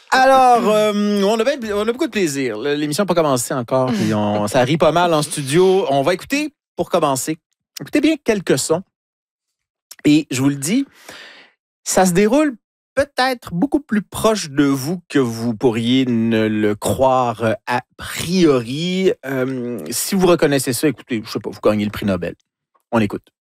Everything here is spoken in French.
Alors, on a beaucoup de plaisir. L'émission n'a pas commencé encore. Puis ça rit pas mal en studio. On va écouter, pour commencer, écoutez bien quelques sons. Et je vous le dis, ça se déroule peut-être beaucoup plus proche de vous que vous pourriez ne le croire a priori. Si vous reconnaissez ça, écoutez, je sais pas, vous gagnez le prix Nobel. On écoute.